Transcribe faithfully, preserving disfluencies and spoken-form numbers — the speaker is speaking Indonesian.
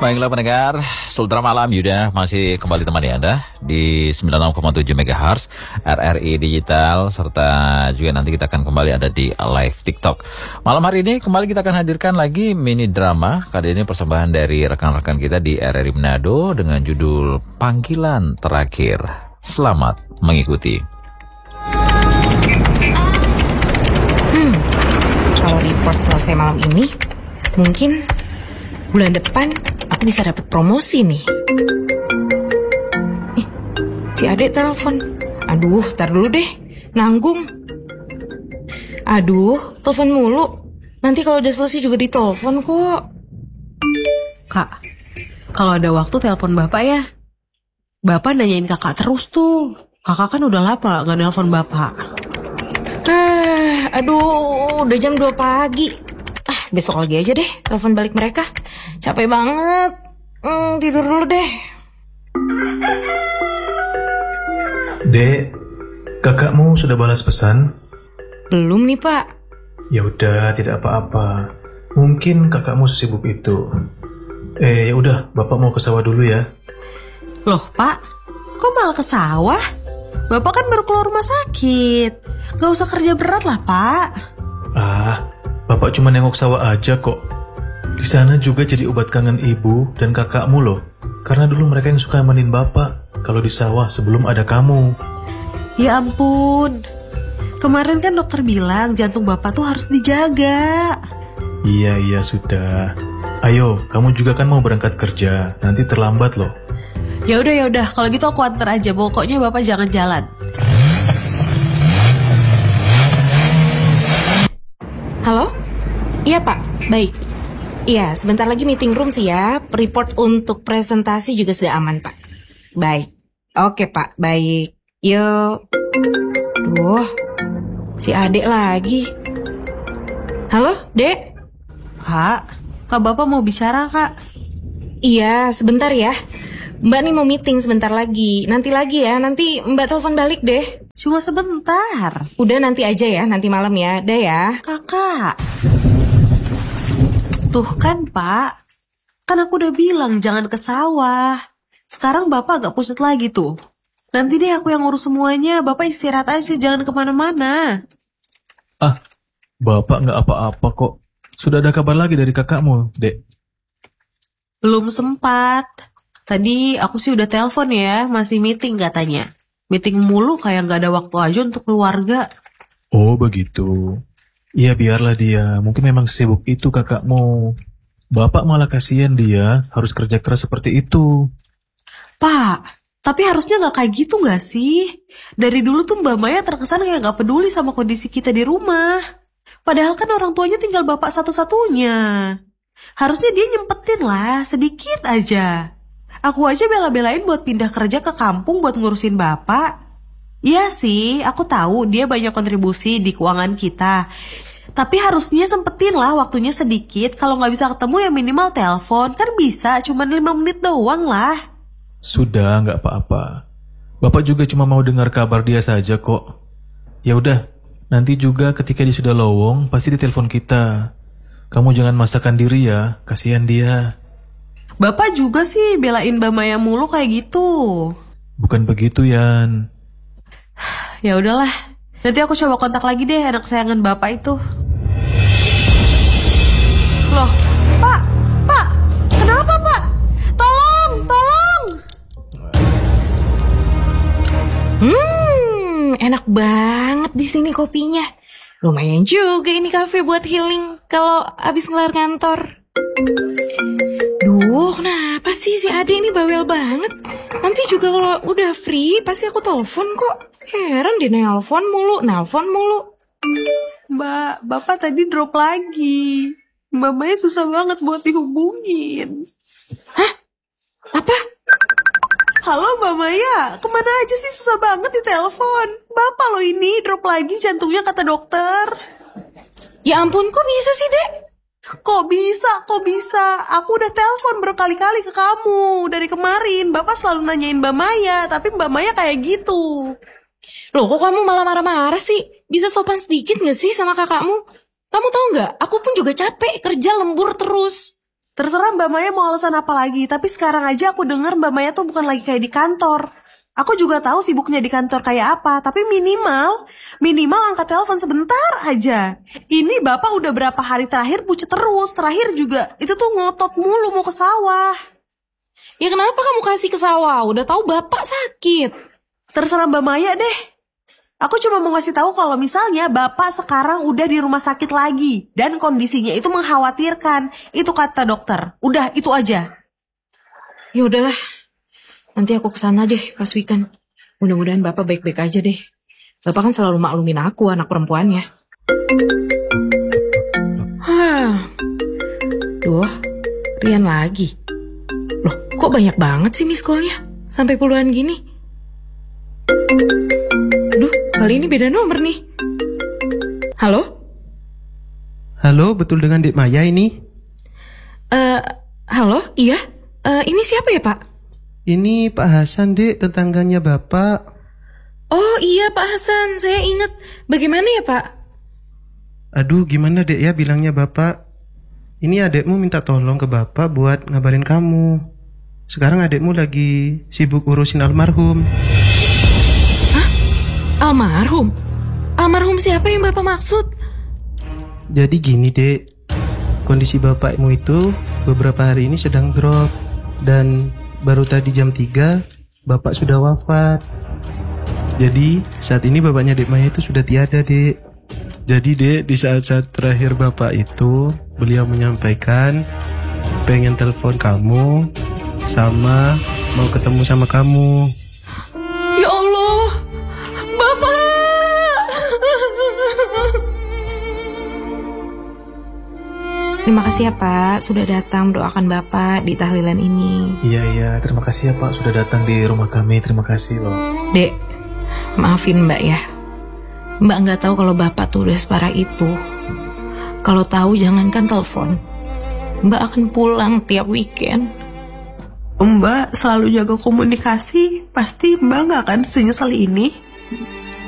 Baiklah pendengar, Sultra Malam Yuda masih kembali temani Anda di sembilan puluh enam koma tujuh megahertz R R I Digital, serta juga nanti kita akan kembali ada di live TikTok. Malam hari ini kembali kita akan hadirkan lagi mini drama, kali ini persembahan dari rekan-rekan kita di R R I Manado dengan judul Panggilan Terakhir. Selamat mengikuti. Hmm, kalau report selesai malam ini, mungkin bulan depan aku bisa dapat promosi nih. Eh, si Adek telepon. Aduh, tar dulu deh, nanggung. Aduh, telepon mulu. Nanti kalau udah selesai juga ditelepon kok. Kak, kalau ada waktu telepon bapak ya. Bapak nanyain kakak terus tuh. Kakak kan udah lama gak nelpon bapak. Ah, aduh, udah jam dua pagi. Ah, besok lagi aja deh telepon balik mereka. Capek banget. Hmm, tidur dulu deh. Dek, kakakmu sudah balas pesan? Belum nih, Pak. Ya udah, tidak apa-apa. Mungkin kakakmu sesibuk itu. Eh, ya udah, bapak mau ke sawah dulu ya. Loh, Pak, kok malah ke sawah? Bapak kan baru keluar rumah sakit. Gak usah kerja berat lah, Pak. Ah, bapak cuma nengok sawah aja kok. Di sana juga jadi obat kangen ibu dan kakakmu loh. Karena dulu mereka yang suka nemenin bapak kalau di sawah sebelum ada kamu. Ya ampun. Kemarin kan dokter bilang jantung bapak tuh harus dijaga. Iya, iya sudah. Ayo, kamu juga kan mau berangkat kerja. Nanti terlambat loh. Ya udah ya udah, kalau gitu aku antar aja. Pokoknya bapak jangan jalan. Halo? Iya, Pak. Baik. Iya, sebentar lagi meeting room sih ya. Report untuk presentasi juga sudah aman, Pak. Baik. Oke, Pak. Baik. Yuk. Duh, si Adek lagi. Halo, Dek? Kak, Kak bapak mau bicara, Kak. Iya, sebentar ya. Mbak nih mau meeting sebentar lagi. Nanti lagi ya, nanti Mbak telepon balik deh. Cuma sebentar. Udah nanti aja ya, nanti malam ya. Dah ya. Kakak. Tuh kan, Pak. Kan aku udah bilang jangan ke sawah. Sekarang bapak gak pusat lagi tuh. Nanti deh aku yang ngurus semuanya. Bapak istirahat aja, jangan kemana-mana. Ah, bapak gak apa-apa kok. Sudah ada kabar lagi dari kakakmu, Dek? Belum sempat. Tadi aku sih udah telepon ya, masih meeting katanya. Meeting mulu kayak gak ada waktu aja untuk keluarga. Oh begitu. Iya biarlah dia, mungkin memang sibuk itu kakakmu. Bapak malah kasihan dia, harus kerja keras seperti itu. Pak, tapi harusnya gak kayak gitu gak sih? Dari dulu tuh Mbak Maya terkesan kayak gak peduli sama kondisi kita di rumah. Padahal kan orang tuanya tinggal bapak satu-satunya. Harusnya dia nyempetin lah, sedikit aja. Aku aja bela-belain buat pindah kerja ke kampung buat ngurusin bapak. Iya sih, aku tahu dia banyak kontribusi di keuangan kita. Tapi harusnya sempetin lah waktunya sedikit. Kalau gak bisa ketemu ya minimal telepon. Kan bisa, cuma lima menit doang lah. Sudah, gak apa-apa. Bapak juga cuma mau dengar kabar dia saja kok. Ya udah, nanti juga ketika dia sudah lowong, pasti ditelepon kita. Kamu jangan masakan diri ya, kasihan dia. Bapak juga sih belain Mbak Maya mulu kayak gitu. Bukan begitu, Yan. Ya udahlah. Nanti aku coba kontak lagi deh anak kesayangan Bapak itu. Loh, Pak, Pak, kenapa Pak? Tolong, tolong. Hmm, enak banget di sini kopinya. Lumayan juga ini kafe buat healing kalau abis ngelar kantor. Duh, kenapa sih si Ade ini bawel banget? Nanti juga kalau udah free pasti aku telepon kok. Heran dia nelpon mulu, nelpon mulu. Mbak, Bapak tadi drop lagi. Mbak Maya susah banget buat dihubungin. Hah? Apa? Halo Mbak Maya, kemana aja sih susah banget ditelepon? Bapak lo ini drop lagi jantungnya kata dokter. Ya ampun, kok bisa sih, Dek? Kok bisa, kok bisa? Aku udah telepon berkali-kali ke kamu dari kemarin. Bapak selalu nanyain Mbak Maya, tapi Mbak Maya kayak gitu. Loh, kok kamu malah marah-marah sih? Bisa sopan sedikit gak sih sama kakakmu? Kamu tahu gak, aku pun juga capek kerja lembur terus. Terserah Mbak Maya mau alasan apa lagi, tapi sekarang aja aku dengar Mbak Maya tuh bukan lagi kayak di kantor. Aku juga tahu sibuknya di kantor kayak apa, tapi minimal, minimal angkat telepon sebentar aja. Ini Bapak udah berapa hari terakhir pucet terus, terakhir juga itu tuh ngotot mulu mau ke sawah. Ya kenapa kamu kasih ke sawah? Udah tahu Bapak sakit. Terserah Mbak Maya deh. Aku cuma mau ngasih tahu kalau misalnya Bapak sekarang udah di rumah sakit lagi dan kondisinya itu mengkhawatirkan. Itu kata dokter. Udah, itu aja. Ya udahlah. Nanti aku kesana deh pas weekend. Mudah-mudahan Bapak baik-baik aja deh. Bapak kan selalu maklumin aku, anak perempuannya. Hah. Duh, Rian lagi. Loh, kok banyak banget sih miss call-nya? Sampai puluhan gini. Duh, kali ini beda nomor nih. Halo? Halo, betul dengan Dek Maya ini? Eh, uh, halo? Iya? Uh, ini siapa ya, Pak? Ini Pak Hasan, Dek, tetangganya Bapak. Oh iya, Pak Hasan. Saya ingat. Bagaimana ya, Pak? Aduh, gimana, Dek, ya bilangnya Bapak? Ini adekmu minta tolong ke Bapak buat ngabarin kamu. Sekarang adekmu lagi sibuk urusin almarhum. Almarhum? Almarhum siapa yang Bapak maksud? Jadi gini, Dek. Kondisi bapakmu itu beberapa hari ini sedang drop. Dan baru tadi jam tiga, Bapak sudah wafat. Jadi saat ini bapaknya Dek Maya itu sudah tiada, Dek. Jadi, Dek, di saat-saat terakhir Bapak itu, beliau menyampaikan pengen telepon kamu sama mau ketemu sama kamu. Ya Allah, Bapak! Terima kasih ya Pak, sudah datang doakan Bapak di tahlilan ini. Iya, iya, terima kasih ya Pak sudah datang di rumah kami, terima kasih loh. Dek, maafin Mbak ya. Mbak nggak tahu kalau Bapak tuh udah separah itu. Kalau tahu jangankan telepon, Mbak akan pulang tiap weekend. Mbak selalu jaga komunikasi, pasti Mbak gak akan senyesal ini.